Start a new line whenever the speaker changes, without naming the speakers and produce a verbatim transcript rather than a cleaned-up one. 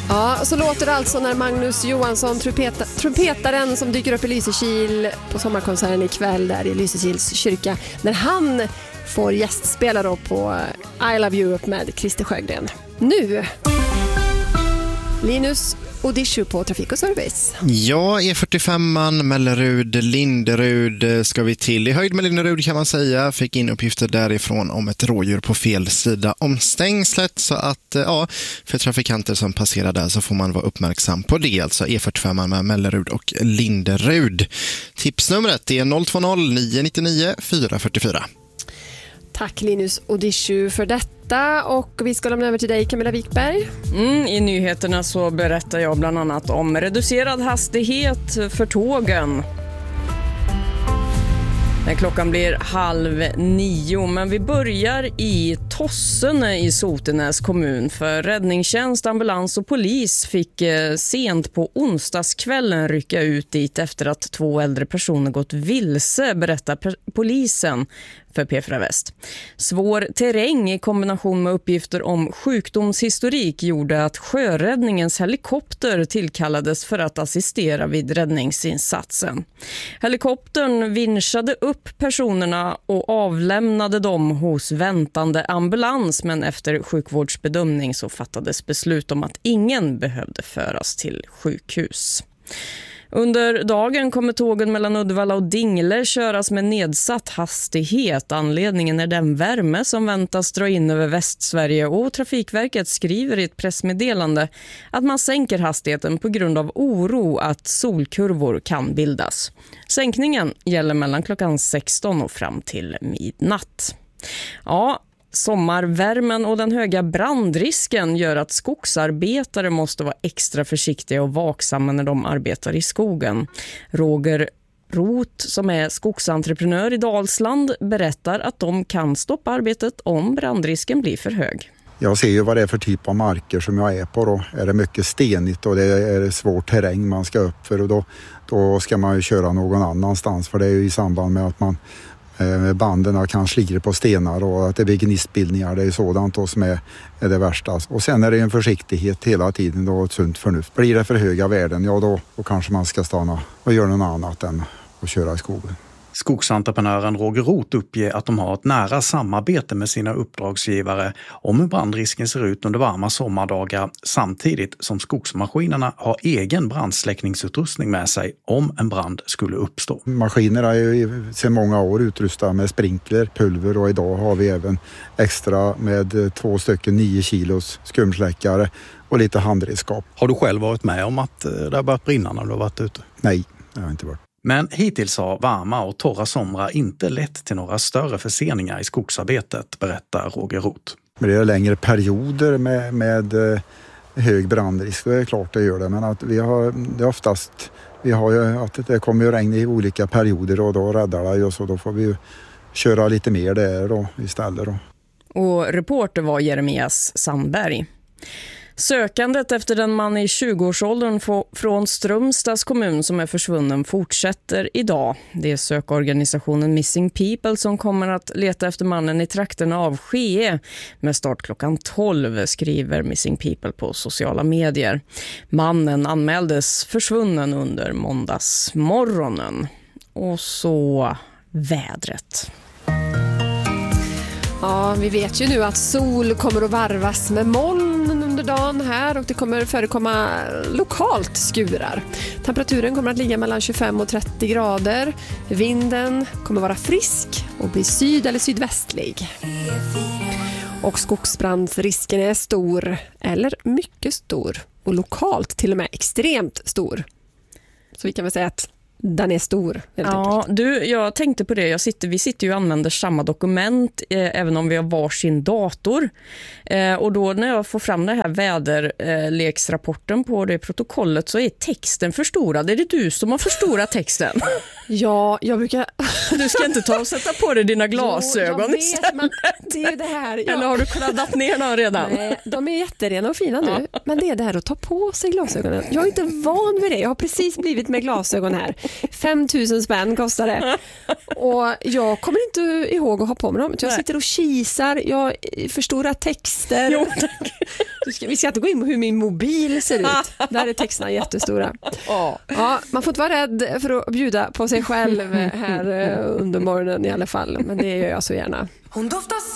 Ja, så låter det alltså när Magnus Johansson, trumpeta, trumpetaren som dyker upp i Lysekil på sommarkonserten ikväll där i Lysekils kyrka, när han får gästspela då på I Love You Up med Christer Sjögren. Nu Linus Odishu på Trafik och Service.
Ja, E fyrtiofem-an, Mellerud, Linderud ska vi till. I höjd med Linderud kan man säga. Fick in uppgifter därifrån om ett rådjur på fel sida om stängslet. Så att, ja, för trafikanter som passerar där så får man vara uppmärksam på det. Alltså E fyrtiofem-an med Mellerud och Linderud. Tipsnumret är noll två noll nio nio nio fyra fyra fyra.
Tack Linus Odishu för detta, och vi ska lämna över till dig Camilla Wikberg.
Mm, I nyheterna så berättar jag bland annat om reducerad hastighet för tågen. När klockan blir halv nio, men vi börjar i Tossene i Sotenäs kommun, för räddningstjänst, ambulans och polis fick eh, sent på onsdagskvällen rycka ut dit efter att två äldre personer gått vilse, berättar per- polisen för P fyra Väst. Svår terräng i kombination med uppgifter om sjukdomshistorik gjorde att sjöräddningens helikopter tillkallades för att assistera vid räddningsinsatsen. Helikoptern vinschade upp personerna och avlämnade dem hos väntande ambulans, men efter sjukvårdsbedömning så fattades beslut om att ingen behövde föras till sjukhus. Under dagen kommer tågen mellan Uddevalla och Dingle köras med nedsatt hastighet. Anledningen är den värme som väntas dra in över Västsverige, och Trafikverket skriver i ett pressmeddelande att man sänker hastigheten på grund av oro att solkurvor kan bildas. Sänkningen gäller mellan klockan sexton och fram till midnatt. Ja, sommarvärmen och den höga brandrisken gör att skogsarbetare måste vara extra försiktiga och vaksamma när de arbetar i skogen. Roger Roth, som är skogsentreprenör i Dalsland, berättar att de kan stoppa arbetet om brandrisken blir för hög.
Jag ser ju vad det är för typ av marker som jag är på då. Är det mycket stenigt och det är svår terräng man ska upp för, och då, då ska man ju köra någon annanstans, för det är ju i samband med att man banden kan slira på stenar och att det blir gnistbildningar. Det är sådant då som är, är det värsta. Och sen är det en försiktighet hela tiden då, ett sunt förnuft. Blir det för höga värden, ja då, då kanske man ska stanna och göra något annat än att köra i skogen.
Skogsentreprenören Roger Roth uppger att de har ett nära samarbete med sina uppdragsgivare om hur brandrisken ser ut under varma sommardagar, samtidigt som skogsmaskinerna har egen brandsläckningsutrustning med sig om en brand skulle uppstå.
Maskinerna är ju sedan många år utrustade med sprinkler, pulver, och idag har vi även extra med två stycken nio kilos skumsläckare och lite handredskap.
Har du själv varit med om att det har börjat brinna när du har varit ute?
Nej, det har jag inte varit.
Men hittills har varma och torra somrar inte lett till några större förseningar i skogsarbetet, berättar Roger Roth.
Men det är längre perioder med, med hög brandrisk, då är det klart det gör det. Men att vi har, det är oftast, vi har ju att det kommer ju regn i olika perioder, och då räddar det oss, och då får vi ju köra lite mer där då istället då.
Och reporter var Jeremias Sandberg. Sökandet efter den man i tjugoårsåldern från Strömstads kommun som är försvunnen fortsätter idag. Det är sökorganisationen Missing People som kommer att leta efter mannen i trakterna av Skee med start klockan tolv, skriver Missing People på sociala medier. Mannen anmäldes försvunnen under måndagsmorgonen. Och så vädret.
Ja, vi vet ju nu att sol kommer att varvas med moln under dagen här, och det kommer förekomma lokalt skurar. Temperaturen kommer att ligga mellan tjugofem och trettio grader. Vinden kommer vara frisk och bli syd- eller sydvästlig. Och skogsbrandsrisken är stor, eller mycket stor, och lokalt till och med extremt stor. Så vi kan väl säga att den är stor.
Ja, du, jag tänkte på det. Jag sitter, vi sitter ju och använder samma dokument eh, även om vi har varsin dator. Eh, och då när jag får fram den här väderleksrapporten på det protokollet så är texten förstorad. Är det du som har förstorat texten?
Ja, jag brukar...
Du ska inte ta och sätta på dig dina glasögon.
Jo, jag vet, men det är det här. Ja.
Eller har du kladdat ner dem redan?
Nej, de är jätterena och fina nu. Ja. Men det är det här att ta på sig glasögonen. Jag är inte van vid det. Jag har precis blivit med glasögon här. fem tusen spänn kostar det. Och jag kommer inte ihåg att ha på mig dem. Jag sitter och kisar, jag förstorar texter.
Jo, tack.
Vi ska inte gå in på hur min mobil ser ut. Där är texterna jättestora. Ja, man får inte vara rädd för att bjuda på sig själv här under morgonen i alla fall. Men det gör jag så gärna.
Hon doftar